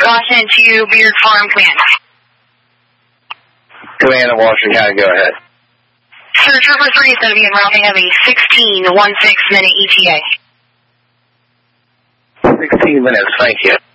Caution to Beard Farm, command. Command of Washington County, go ahead. Sir, Trooper 3 is going to be en route. They have a 16-16 minute ETA. 16 minutes, thank you.